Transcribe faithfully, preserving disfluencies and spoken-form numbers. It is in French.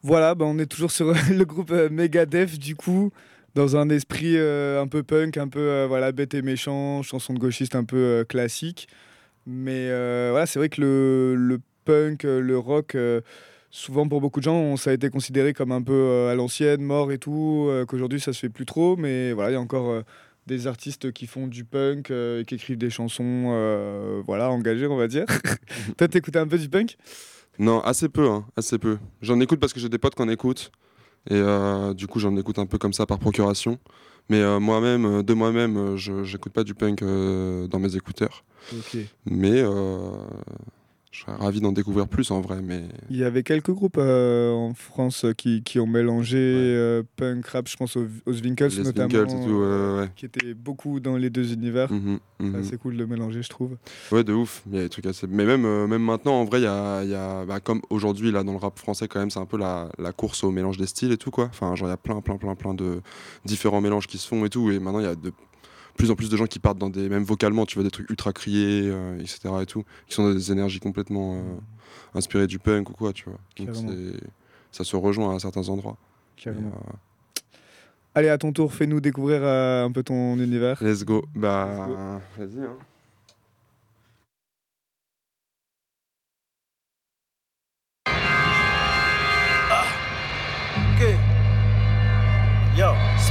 Voilà, bah, on est toujours sur le groupe euh, Megadeth, du coup, dans un esprit euh, un peu punk, un peu euh, voilà, bête et méchant, chanson de gauchiste un peu euh, classique. Mais euh, voilà, c'est vrai que le, le punk, euh, le rock, euh, souvent pour beaucoup de gens, on- ça a été considéré comme un peu euh, à l'ancienne, mort et tout, euh, qu'aujourd'hui ça se fait plus trop. Mais voilà, il y a encore euh, des artistes qui font du punk euh, et qui écrivent des chansons euh, voilà, engagées, on va dire. Toi, t'écoutais un peu du punk? Non, assez peu, hein, assez peu. J'en écoute parce que j'ai des potes qui en écoutent. Et euh, du coup, j'en écoute un peu comme ça par procuration. Mais euh, moi-même, euh, de moi-même, euh, je j'écoute pas du punk euh, dans mes écouteurs. Ok. Mais euh, je serais ravi d'en découvrir plus en vrai. Mais Il y avait quelques groupes euh, en France euh, qui, qui ont mélangé ouais. euh, punk, rap, je pense aux, aux Winkles Les Winkles et notamment, tout, euh, ouais, ouais. qui étaient beaucoup dans les deux univers. Mhm, C'est mhm. assez cool de mélanger, je trouve. Ouais, de ouf. Il y a des trucs assez. Mais même, euh, même maintenant, en vrai, il y a, il y a bah, comme aujourd'hui, là, dans le rap français, quand même, c'est un peu la, la course au mélange des styles et tout, quoi. Enfin, genre, il y a plein, plein, plein, plein de différents mélanges qui se font et tout. Et maintenant, il y a de plus en plus de gens qui partent dans des. Même vocalement, tu vois, des trucs ultra criés, euh, et cetera et tout. Qui sont dans des énergies complètement euh, inspirées du punk ou quoi, tu vois. Donc, Carrément, c'est. Ça se rejoint à certains endroits. Mais, carrément. euh, Allez, à ton tour, fais-nous découvrir euh, un peu ton univers. let's go. Let's go. Bah. Vas-y, hein.